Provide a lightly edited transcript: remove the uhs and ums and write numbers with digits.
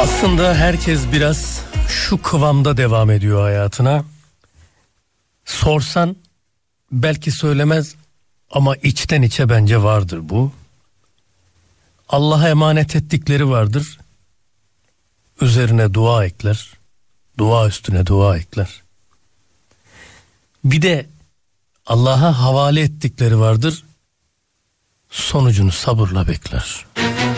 Aslında herkes biraz şu kıvamda devam ediyor hayatına. Sorsan belki söylemez ama içten içe bence vardır bu. Allah'a emanet ettikleri vardır. Üzerine dua ekler. Dua üstüne dua ekler. Bir de Allah'a havale ettikleri vardır. Sonucunu sabırla bekler.